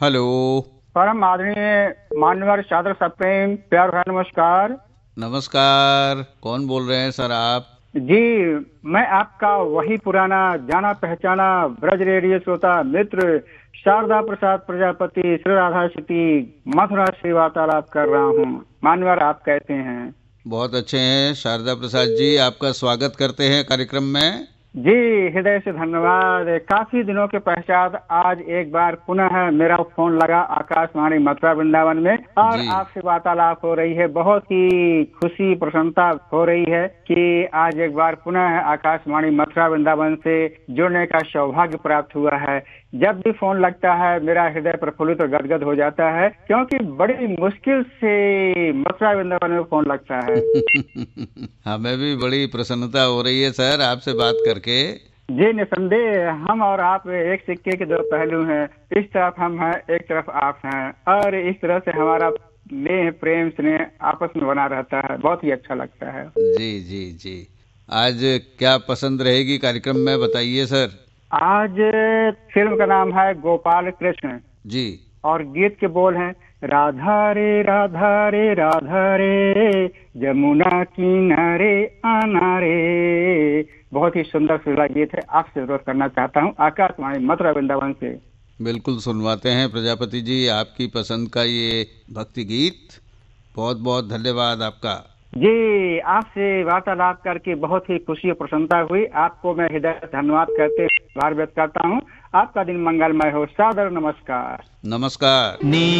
Hello. परम आदरणीय मान्यवर सादर सप्रेम प्यार भरा नमस्कार। नमस्कार, कौन बोल रहे हैं सर आप? जी, मैं आपका वही पुराना जाना पहचाना ब्रज रेडियो श्रोता मित्र शारदा प्रसाद प्रजापति श्री राधा सिटी मथुरा से वार्तालाप कर रहा हूँ। मान्यवर, आप कैसे हैं? बहुत अच्छे हैं शारदा प्रसाद जी, आपका स्वागत करते हैं कार्यक्रम में। जी, हृदय से धन्यवाद। काफी दिनों के पश्चात आज एक बार पुनः मेरा फोन लगा आकाशवाणी मथुरा वृंदावन में और जी आपसे वार्तालाप हो रही है। बहुत ही खुशी प्रसन्नता हो रही है कि आज एक बार पुनः आकाशवाणी मथुरा वृंदावन से जुड़ने का सौभाग्य प्राप्त हुआ है। जब भी फोन लगता है मेरा हृदय प्रफुल्लित और गदगद हो जाता है, क्योंकि बड़ी मुश्किल से मथुरा वृंदावन में फोन लगता है। हमें भी बड़ी प्रसन्नता हो रही है सर आपसे बात करके। जी, निसंदेह हम और आप एक सिक्के के दो पहलू हैं। इस तरफ हम हैं, एक तरफ आप हैं, और इस तरह से हमारा स्नेह प्रेम स्नेह आपस में बना रहता है। बहुत ही अच्छा लगता है। जी जी जी। आज क्या पसंद रहेगी कार्यक्रम में, बताइए सर। आज फिल्म का नाम है गोपाल कृष्ण जी। और गीत के बोल हैं राधा रे राधा रे राधा रे जमुना किनारे आना रे। बहुत ही सुंदर सुरीला गीत है, आपसे जरूरत करना चाहता हूँ आकाशवाणी मथुरा वृंदावन से। बिल्कुल सुनवाते हैं प्रजापति जी आपकी पसंद का ये भक्ति गीत। बहुत बहुत धन्यवाद आपका। जी, आपसे वार्तालाप करके बहुत ही खुशी और प्रसन्नता हुई। आपको मैं हृदय से धन्यवाद करते आभार व्यक्त करता हूँ। आपका दिन मंगलमय हो। सादर नमस्कार। नमस्कार।